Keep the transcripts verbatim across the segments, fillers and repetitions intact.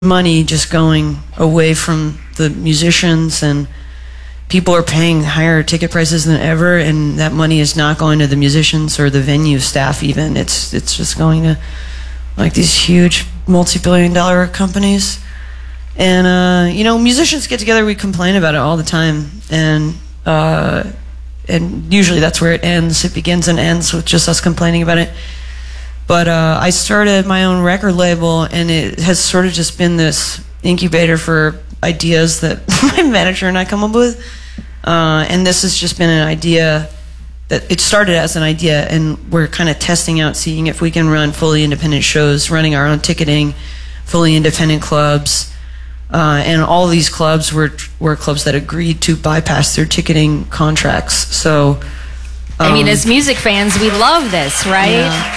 money just going away from the musicians, and people are paying higher ticket prices than ever, and that money is not going to the musicians or the venue staff even. It's it's just going to like these huge multi-billion dollar companies. And uh, you know, musicians get together, we complain about it all the time, and uh, and usually that's where it ends. It begins and ends with just us complaining about it. But uh, I started my own record label, and it has sort of just been this incubator for ideas that my manager and I come up with. Uh, and this has just been an idea that it started as an idea, and we're kind of testing out, seeing if we can run fully independent shows, running our own ticketing, fully independent clubs. Uh, and all these clubs were were clubs that agreed to bypass their ticketing contracts. So, um, I mean, as music fans, we love this, right? Yeah.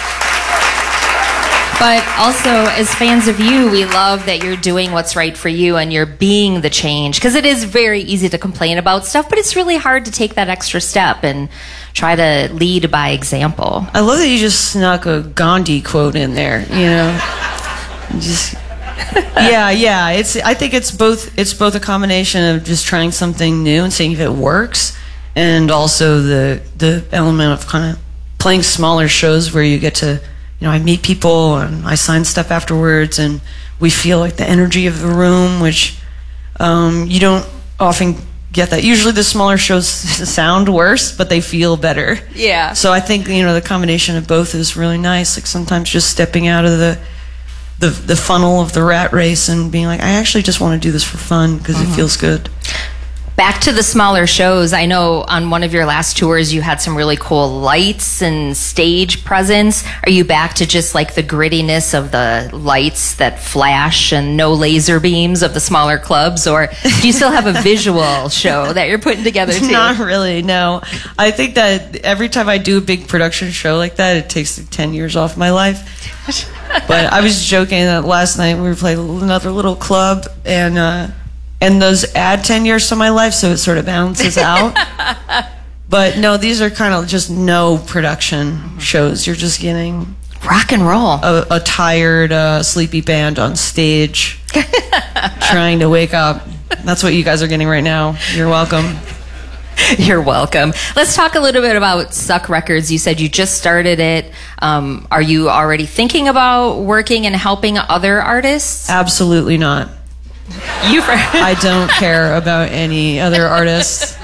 But also, as fans of you, we love that you're doing what's right for you and you're being the change. Because it is very easy to complain about stuff, but it's really hard to take that extra step and try to lead by example. I love that you just snuck a Gandhi quote in there, you know? Just... yeah, yeah. It's. I think it's both. It's both a combination of just trying something new and seeing if it works, and also the the element of kind of playing smaller shows where you get to, you know, I meet people and I sign stuff afterwards, and we feel like the energy of the room, which um, you don't often get that. Usually, the smaller shows sound worse, but they feel better. Yeah. So I think, you know, the combination of both is really nice. Like sometimes just stepping out of the The, the funnel of the rat race and being like, I actually just want to do this for fun because mm-hmm. it feels good. Back to the smaller shows, I know on one of your last tours you had some really cool lights and stage presence. Are you back to just like the grittiness of the lights that flash and no laser beams of the smaller clubs, or do you still have a visual show that you're putting together too? Not really, no. I think that every time I do a big production show like that, it takes like ten years off my life. But I was joking that last night we were playing another little club, and uh, and those add ten years to my life, so it sort of balances out. But no, these are kind of just no production shows. You're just getting rock and roll. A, a tired, uh, sleepy band on stage trying to wake up. That's what you guys are getting right now. You're welcome. You're welcome. Let's talk a little bit about Suck Records. You said you just started it. Um, are you already thinking about working and helping other artists? Absolutely not. You for- I don't care about any other artists.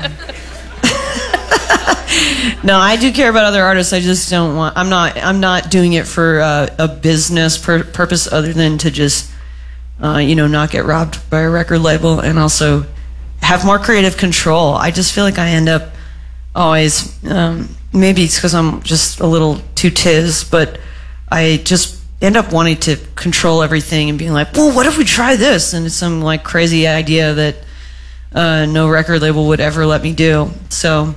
No, I do care about other artists. I just don't want. I'm not. I'm not doing it for uh, a business pur- purpose other than to just, uh, you know, not get robbed by a record label, and also have more creative control. I just feel like I end up always, um, maybe it's because I'm just a little too tiz, but I just end up wanting to control everything and being like, well, what if we try this? And it's some like crazy idea that uh, no record label would ever let me do. So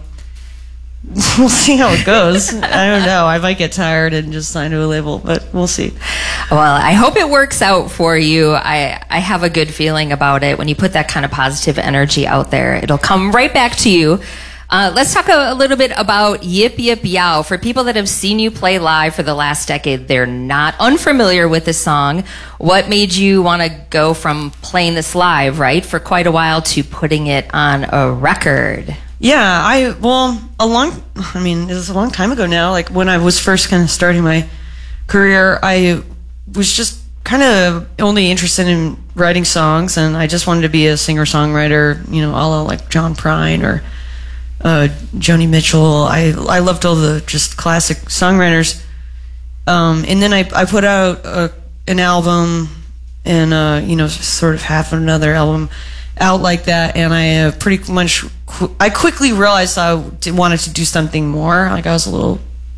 we'll see how it goes. I don't know. I might get tired and just sign to a label, but we'll see. Well, I hope it works out for you. I, I have a good feeling about it. When you put that kind of positive energy out there, it'll come right back to you. Uh, let's talk a, a little bit about Yip Yip Yow. For people that have seen you play live for the last decade, they're not unfamiliar with this song. What made you want to go from playing this live, right, for quite a while to putting it on a record? Yeah, I, well, a long, I mean, it was a long time ago now. Like when I was first kind of starting my career, I was just kind of only interested in writing songs, and I just wanted to be a singer-songwriter, you know, a la like John Prine or uh, Joni Mitchell. I I loved all the just classic songwriters. Um, and then I, I put out a, an album and, uh, you know, sort of half another album out like that, and I uh, pretty much qu- I quickly realized I w- wanted to do something more. Like I was a little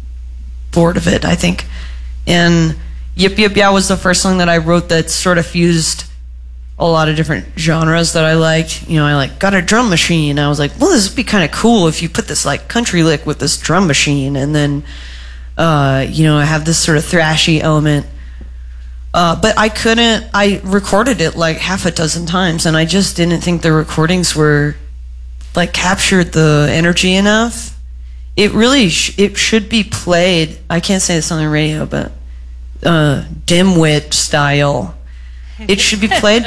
bored of it, I think. And Yip Yip Yow was the first song that I wrote that sort of fused a lot of different genres that I liked. You know, I like got a drum machine. I was like, well, this would be kind of cool if you put this like country lick with this drum machine, and then uh, you know, I have this sort of thrashy element. Uh, but I couldn't, I recorded it like half a dozen times, and I just didn't think the recordings were, like, captured the energy enough. It really, sh- it should be played, I can't say this on the radio, but uh, dimwit style. It should be played